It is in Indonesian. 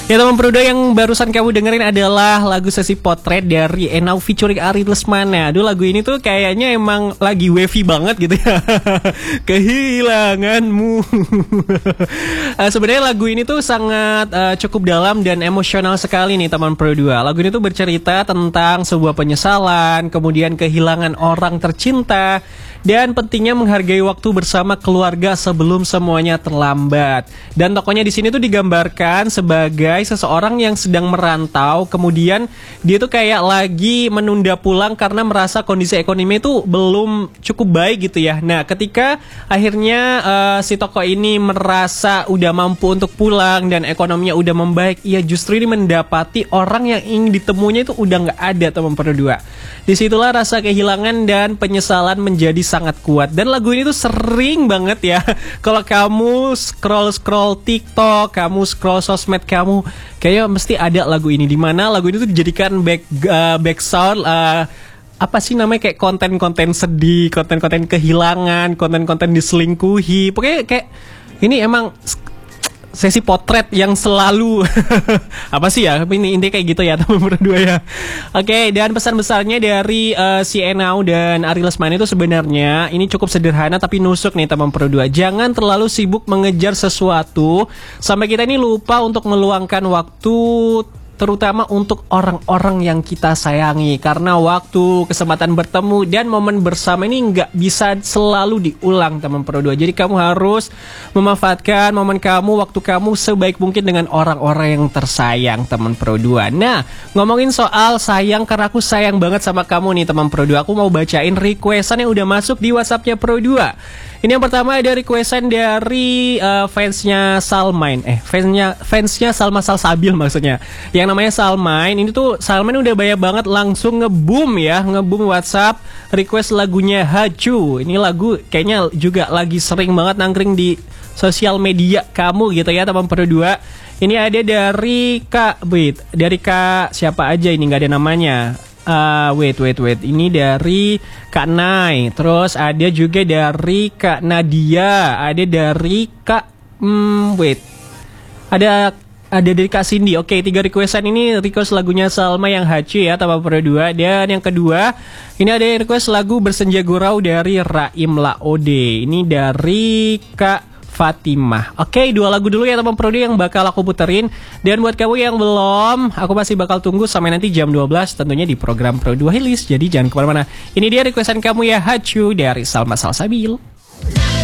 Ya teman Perudo, yang barusan kamu dengerin adalah lagu Sesi Potret dari Enau featuring Ari Lesmana. Aduh, lagu ini tuh kayaknya emang lagi wavy banget gitu ya. Kehilanganmu. Sebenarnya lagu ini tuh sangat cukup dalam dan emosional sekali nih teman Perudo. Lagu ini tuh bercerita tentang sebuah penyesalan, kemudian kehilangan orang tercinta, dan pentingnya menghargai waktu bersama keluarga sebelum semuanya terlambat. Dan tokohnya di sini tuh digambarkan sebagai seseorang yang sedang merantau, kemudian dia tuh kayak lagi menunda pulang karena merasa kondisi ekonomi itu belum cukup baik gitu ya. Nah, ketika akhirnya si tokoh ini merasa udah mampu untuk pulang dan ekonominya udah membaik, ia justru ini mendapati orang yang ingin ditemunya itu udah nggak ada teman berdua. Disitulah rasa kehilangan dan penyesalan menjadi sangat kuat. Dan lagu ini tuh sering banget ya, kalau kamu scroll TikTok, kamu scroll sosmed kamu, kayaknya mesti ada lagu ini, dimana lagu ini tuh dijadikan back sound apa sih namanya, kayak konten-konten sedih, konten-konten kehilangan, konten-konten diselingkuhi. Pokoknya kayak ini emang sesi potret yang selalu apa sih ya, ini intinya kayak gitu ya teman berdua ya. Oke, dan pesan besarnya dari si Enau dan Ari Lesmana itu sebenarnya ini cukup sederhana tapi nusuk nih teman berdua. Jangan terlalu sibuk mengejar sesuatu sampai kita ini lupa untuk meluangkan waktu, terutama untuk orang-orang yang kita sayangi. Karena waktu, kesempatan bertemu, dan momen bersama ini nggak bisa selalu diulang teman Pro 2. Jadi kamu harus memanfaatkan momen kamu, waktu kamu sebaik mungkin dengan orang-orang yang tersayang teman Pro 2. Nah, ngomongin soal sayang, karena aku sayang banget sama kamu nih teman Pro 2, aku mau bacain requestan yang udah masuk di WhatsAppnya Pro 2. Ini yang pertama ada requestan dari fansnya Salmain, fansnya Salma Salsabil maksudnya, yang namanya Salmain. Ini tuh Salmain udah banyak banget langsung nge-boom WhatsApp request lagunya Hacu. Ini lagu kayaknya juga lagi sering banget nangkring di sosial media kamu gitu ya teman Pro 2. Ini ada dari Kak siapa aja ini, nggak ada namanya. Wait. Ini dari Kak Nai. Terus ada juga dari Kak Nadia. Ada dari Kak Ada dari Kak Cindy. Oke, 3 requestan ini request lagunya Salma yang Hacu ya teman Pro 2. Dan yang kedua, ini ada request lagu Bersenja Gurau dari Raim Laode. Ini dari Kak Fatimah. Oke, 2 lagu dulu ya teman Pro 2 yang bakal aku puterin. Dan buat kamu yang belum, aku masih bakal tunggu sampai nanti jam 12 tentunya di program Pro 2 Hilis. Jadi jangan kemana-mana. Ini dia requestan kamu ya, Hacu dari Salma Salsabil.